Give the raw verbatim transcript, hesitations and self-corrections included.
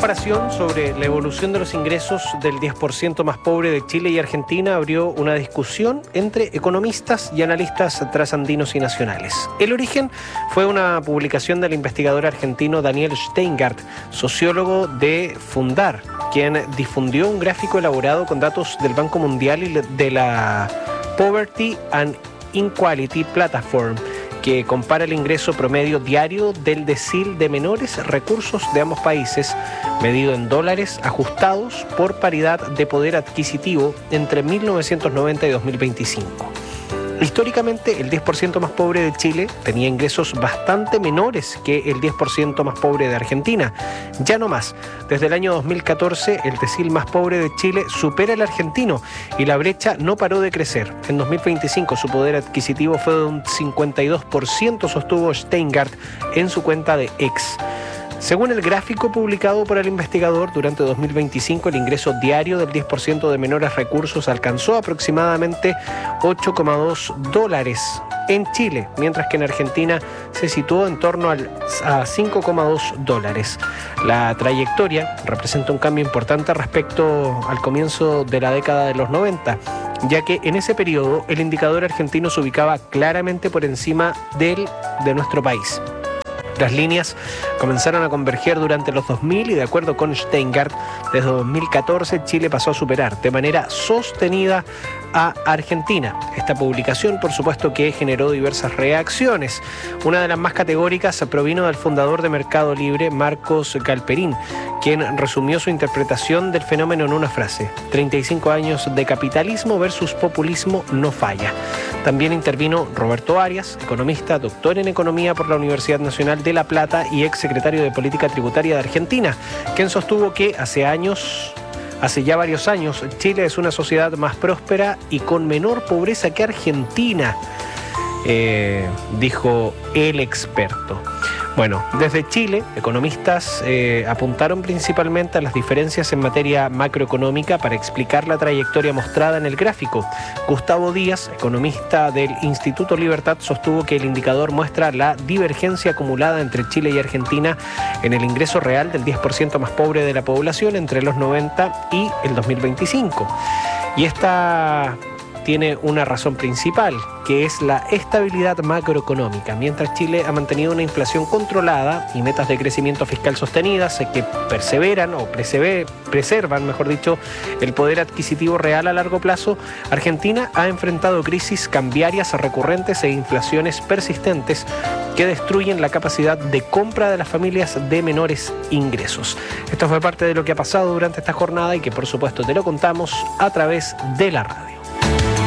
comparación sobre la evolución de los ingresos del diez por ciento más pobre de Chile y Argentina abrió una discusión entre economistas y analistas trasandinos y nacionales. El origen fue una publicación del investigador argentino Daniel Steingart, sociólogo de Fundar, quien difundió un gráfico elaborado con datos del Banco Mundial y de la Poverty and Inequality Platform, que compara el ingreso promedio diario del decil de menores recursos de ambos países, medido en dólares ajustados por paridad de poder adquisitivo entre mil novecientos noventa y dos mil veinticinco. Históricamente, el diez por ciento más pobre de Chile tenía ingresos bastante menores que el diez por ciento más pobre de Argentina. Ya no más. Desde el año dos mil catorce, el decil más pobre de Chile supera al argentino y la brecha no paró de crecer. En dos mil veinticinco, su poder adquisitivo fue de un cincuenta y dos por ciento, sostuvo Steingart en su cuenta de X. Según el gráfico publicado por el investigador, durante dos mil veinticinco el ingreso diario del diez por ciento de menores recursos alcanzó aproximadamente ocho coma dos dólares en Chile, mientras que en Argentina se situó en torno al, a cinco coma dos dólares. La trayectoria representa un cambio importante respecto al comienzo de la década de los noventa, ya que en ese periodo el indicador argentino se ubicaba claramente por encima del de nuestro país. Las líneas comenzaron a converger durante los dos mil y, de acuerdo con Steingart, desde dos mil catorce Chile pasó a superar de manera sostenida a Argentina. Esta publicación, por supuesto, que generó diversas reacciones. Una de las más categóricas provino del fundador de Mercado Libre, Marcos Galperín, quien resumió su interpretación del fenómeno en una frase: treinta y cinco años de capitalismo versus populismo no falla. También intervino Roberto Arias, economista, doctor en economía por la Universidad Nacional de La Plata y ex secretario de Política Tributaria de Argentina, quien sostuvo que hace años, hace ya varios años, Chile es una sociedad más próspera y con menor pobreza que Argentina, eh, dijo el experto. Bueno, desde Chile, economistas eh, apuntaron principalmente a las diferencias en materia macroeconómica para explicar la trayectoria mostrada en el gráfico. Gustavo Díaz, economista del Instituto Libertad, sostuvo que el indicador muestra la divergencia acumulada entre Chile y Argentina en el ingreso real del diez por ciento más pobre de la población entre los noventa y el dos mil veinticinco. Y esta tiene una razón principal, que es la estabilidad macroeconómica. Mientras Chile ha mantenido una inflación controlada y metas de crecimiento fiscal sostenidas que perseveran o preservan, mejor dicho, el poder adquisitivo real a largo plazo, Argentina ha enfrentado crisis cambiarias recurrentes e inflaciones persistentes que destruyen la capacidad de compra de las familias de menores ingresos. Esto fue parte de lo que ha pasado durante esta jornada y que, por supuesto, te lo contamos a través de la radio.